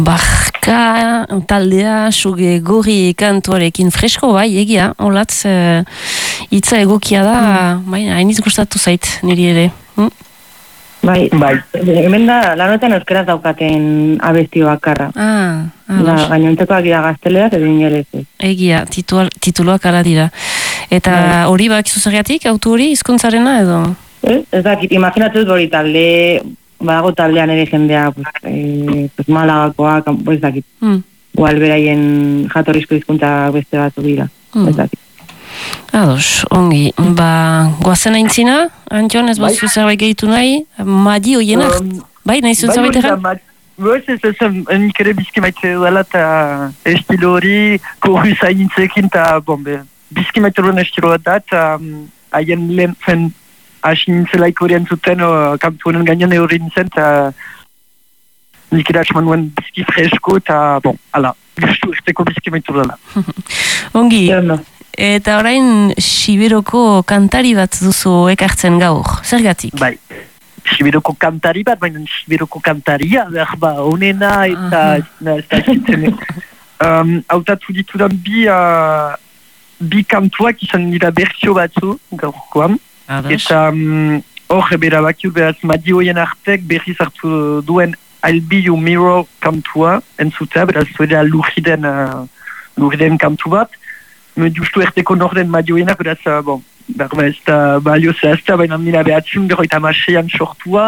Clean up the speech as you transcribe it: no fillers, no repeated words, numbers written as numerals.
Barka taldea suge gorri kantuarekin fresko bai, egia, olatz hitza egokia da, baina hainiz gustatu zait niri ere. Bai, hemen da, lanoetan euskeraz daukaten abesti bakarra. Gainontekoak dira gazteleaz edo ingelez. Egia, tituloak ara dira. Eta hori bakizu zergatik, autu hori, hizkuntzarena edo? Ez dakit, imaginatzen hori talde, badago taldean ere jendea, Malagakoak, ez dakit. Beraien jatorrizko hizkuntza beste batu dira, ez dakit. Ados, ongi. Goazen aintzina, Antion, ez bazu zerbait gehitu nahi? Madi hoienak? Bai, nahi zuen zerbait egan? Ez, nik ere bizki maite dela eta estilo hori korru zainintzekin eta bizki maite duen estilo bat da eta haien lehen zen hasi nintzelaik horien zuten kantu honen gainean hori nintzen eta nik ere asman nuen bizki fresko eta ala, gustu esteko bizki maite dela. Ongi. Eta orain Sibiroko kantari bat duzu ekartzen gaur, zergatik? Bai, Sibiroko kantari bat, baina Sibiroko kantaria, honena eta ez da zitzen. Hautatu ditudan bi kantuak izan dira bertsio batzu gaurkoan. Eta hor berabakiu beraz Madi hoien artek berriz hartu duen I'll Be Your Mirror kantua entzutea, beraz zuela luriden kantu bat. Justu erteko norden Madioenak, beraz, ez da balio zehazta, baina nila behatzen berroita masean sortua,